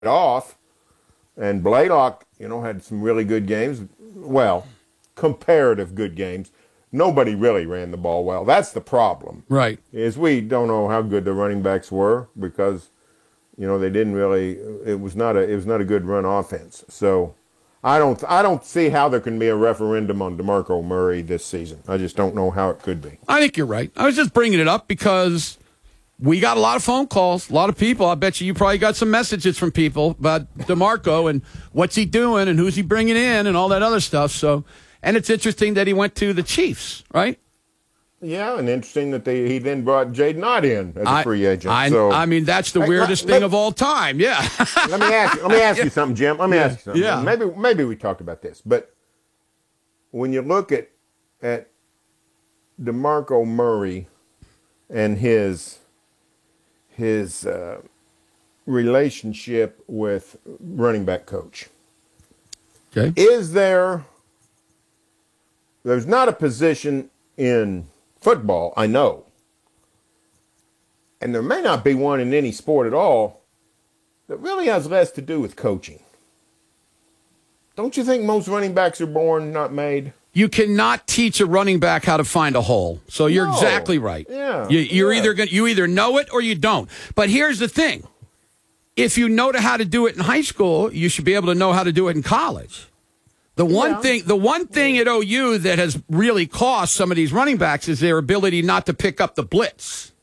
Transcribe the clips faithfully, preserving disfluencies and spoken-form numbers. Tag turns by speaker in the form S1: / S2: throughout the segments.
S1: off. And Blaylock, you know, had some really good games. Well, comparative good games. Nobody really ran the ball well. That's the problem.
S2: Right.
S1: Is we don't know how good the running backs were because, you know, they didn't really. It was not a. It was not a good run offense. So, I don't. I don't see how there can be a referendum on DeMarco Murray this season. I just don't know how it could be.
S2: I think you're right. I was just bringing it up because we got a lot of phone calls, a lot of people. I bet you you probably got some messages from people about DeMarco and what's he doing and who's he bringing in and all that other stuff. So, and it's interesting that he went to the Chiefs, right?
S1: Yeah, and interesting that they he then brought Jaden Ott in as a
S2: I,
S1: free agent.
S2: I,
S1: so,
S2: I mean, that's the
S1: hey,
S2: weirdest
S1: let,
S2: thing
S1: let,
S2: of all time. Yeah.
S1: let me ask. You, let me ask you something, Jim. Let me
S2: yeah.
S1: ask you something.
S2: Yeah.
S1: Maybe maybe we talked about this, but when you look at at DeMarco Murray and his his uh, relationship with running back coach,
S2: okay,
S1: is there? There's not a position in football, I know, and there may not be one in any sport at all that really has less to do with coaching. Don't you think most running backs are born, not made?
S2: You cannot teach a running back how to find a hole. So you're
S1: No.
S2: exactly right.
S1: Yeah,
S2: you, you're
S1: yeah.
S2: either gonna, you either know it or you don't. But here's the thing: if you know how to do it in high school, you should be able to know how to do it in college. The one
S1: Yeah.
S2: thing, the one thing at O U that has really cost some of these running backs is their ability not to pick up the blitz.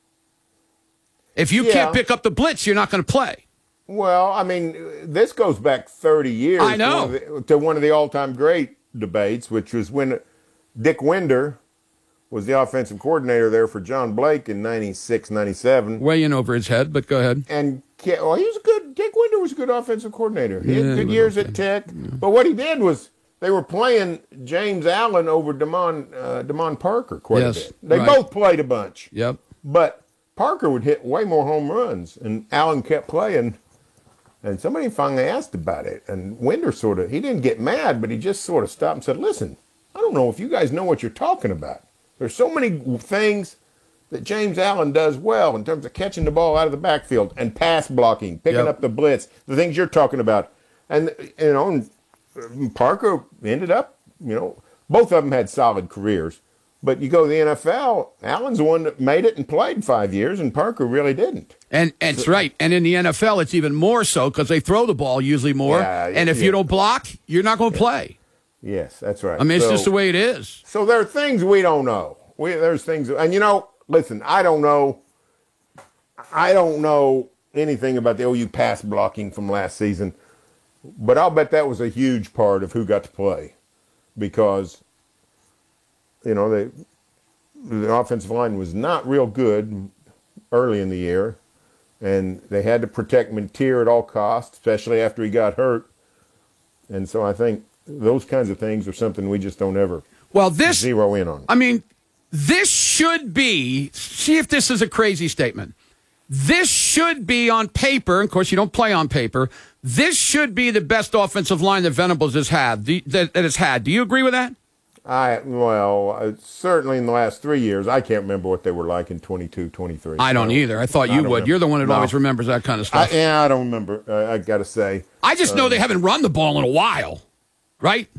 S2: If you
S1: Yeah.
S2: can't pick up the blitz, you're not going to play.
S1: Well, I mean, this goes back thirty years.
S2: I know.
S1: To one of the, to one of the all-time great debates, which was when Dick Winder was the offensive coordinator there for John Blake in ninety-six, ninety-seven.
S2: Way in over his head, but go ahead.
S1: And well, he was a good. Dick Winder was a good offensive coordinator. He
S2: Yeah,
S1: had
S2: he
S1: good
S2: was
S1: years
S2: okay.
S1: at Tech. Yeah. But what he did was they were playing James Allen over Damon uh, Damon Parker quite
S2: Yes,
S1: a bit. They
S2: right.
S1: both played a bunch.
S2: Yep.
S1: But Parker would hit way more home runs, and Allen kept playing. And somebody finally asked about it, and Winder sort of, he didn't get mad, but he just sort of stopped and said, listen, I don't know if you guys know what you're talking about. There's so many things that James Allen does well in terms of catching the ball out of the backfield and pass blocking, picking
S2: Yep.
S1: up the blitz, the things you're talking about. And, you know, Parker ended up, you know, both of them had solid careers. But you go to the N F L, Allen's the one that made it and played five years, and Parker really didn't.
S2: And, and that's right. And in the N F L, it's even more so because they throw the ball usually more.
S1: Yeah,
S2: and if
S1: yeah.
S2: you don't block, you're not going to play.
S1: Yes, that's right.
S2: I mean, it's
S1: So-
S2: just the way it is.
S1: So there are things we don't know. We, there's things, and you know, listen, I don't know. I don't know anything about the O U pass blocking from last season, but I'll bet that was a huge part of who got to play, because, you know, they, the offensive line was not real good early in the year, and they had to protect Mintier at all costs, especially after he got hurt, and so I think those kinds of things are something we just don't ever
S2: Well, this,
S1: zero in on.
S2: I mean, this should be, see if this is a crazy statement. This should be on paper, of course you don't play on paper, this should be the best offensive line that Venables has had, the, that, that has had. Do you agree with that?
S1: I well, uh, certainly in the last three years, I can't remember what they were like in twenty-two, twenty-three.
S2: I don't
S1: So,
S2: either. I thought
S1: I
S2: you
S1: don't
S2: would.
S1: remember.
S2: You're the one that
S1: No.
S2: always remembers that kind of
S1: I,
S2: stuff.
S1: yeah, I don't remember. Uh, I got to say.
S2: I just know
S1: um,
S2: they haven't run the ball in a while, right?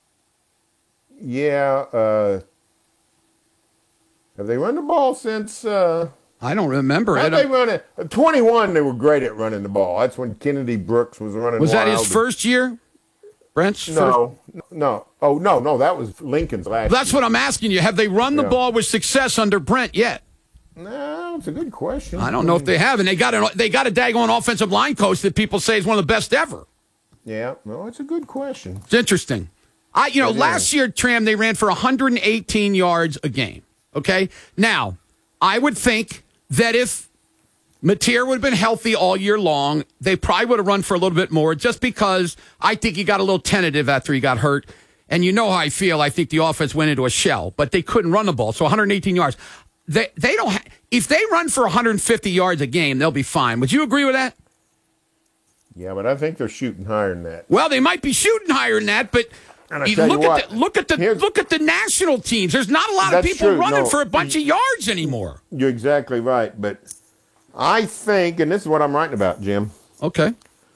S1: Yeah. Uh, have they run the ball since? Uh,
S2: I don't remember
S1: have
S2: it.
S1: they run it? Uh, twenty-one, they were great at running the ball. That's when Kennedy Brooks was running.
S2: Was that his
S1: wild.
S2: first year? Brent's first?
S1: No, no. Oh no, no. That was Lincoln's last.
S2: That's
S1: year.
S2: what I'm asking you. Have they run the
S1: Yeah.
S2: ball with success under Brent yet?
S1: No, it's a good question.
S2: I don't know if they have, and they got an, they got a daggone offensive line coach that people say is one of the best ever.
S1: Yeah, no, it's a good question.
S2: It's interesting. I, you know,
S1: It
S2: last
S1: is.
S2: year, Tram, they ran for one hundred eighteen yards a game. Okay, now I would think that if Mateer would have been healthy all year long, they probably would have run for a little bit more, just because I think he got a little tentative after he got hurt. And you know how I feel. I think the offense went into a shell, but they couldn't run the ball. So one hundred eighteen yards. They they don't. Ha- if they run for one hundred fifty yards a game, they'll be fine. Would you agree with that?
S1: Yeah, but I think they're shooting higher than that.
S2: Well, they might be shooting higher than that, but
S1: And I
S2: you
S1: tell you
S2: look
S1: what,
S2: at the, look at the
S1: here's-
S2: look at the national teams. There's not a lot of
S1: That's
S2: people
S1: true.
S2: running
S1: No.
S2: for a bunch of yards anymore.
S1: You're exactly right, but I think, and this is what I'm writing about, Jim.
S2: Okay.